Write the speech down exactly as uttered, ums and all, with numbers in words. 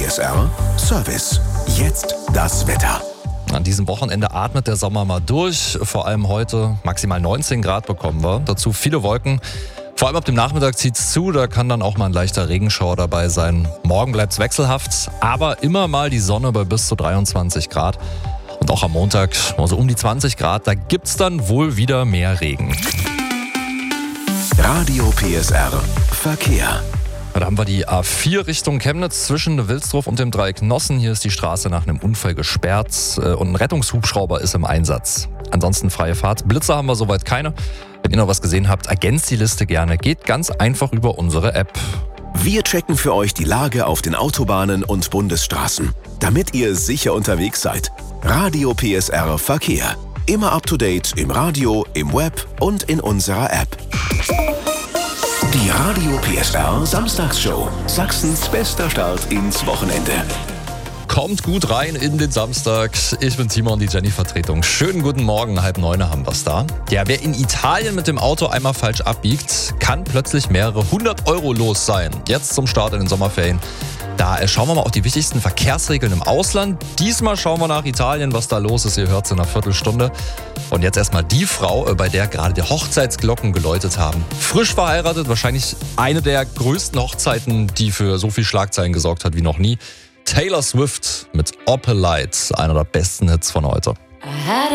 S R Service. Jetzt das Wetter. An diesem Wochenende atmet der Sommer mal durch. Vor allem heute maximal neunzehn Grad bekommen wir. Dazu viele Wolken. Vor allem ab dem Nachmittag zieht es zu. Da kann dann auch mal ein leichter Regenschauer dabei sein. Morgen bleibt es wechselhaft. Aber immer mal die Sonne bei bis zu dreiundzwanzig Grad. Und auch am Montag also um die zwanzig Grad. Da gibt es dann wohl wieder mehr Regen. Radio P S R Verkehr. Da haben wir die A vier Richtung Chemnitz zwischen Wilsdruff und dem Dreieck Nossen. Hier ist die Straße nach einem Unfall gesperrt und ein Rettungshubschrauber ist im Einsatz. Ansonsten freie Fahrt. Blitze haben wir soweit keine. Wenn ihr noch was gesehen habt, ergänzt die Liste gerne. Geht ganz einfach über unsere App. Wir checken für euch die Lage auf den Autobahnen und Bundesstraßen, damit ihr sicher unterwegs seid. Radio P S R Verkehr. Immer up to date im Radio, im Web und in unserer App. Die Radio P S R Samstagsshow. Sachsens bester Start ins Wochenende. Kommt gut rein in den Samstag. Ich bin Timon, die Jenny-Vertretung. Schönen guten Morgen, halb neun haben wir's da. Ja, wer in Italien mit dem Auto einmal falsch abbiegt, kann plötzlich mehrere hundert Euro los sein. Jetzt zum Start in den Sommerferien. Da schauen wir mal auf die wichtigsten Verkehrsregeln im Ausland. Diesmal schauen wir nach Italien, was da los ist. Ihr hört es in einer Viertelstunde. Und jetzt erstmal die Frau, bei der gerade die Hochzeitsglocken geläutet haben. Frisch verheiratet, wahrscheinlich eine der größten Hochzeiten, die für so viel Schlagzeilen gesorgt hat wie noch nie. Taylor Swift mit Opalite, einer der besten Hits von heute.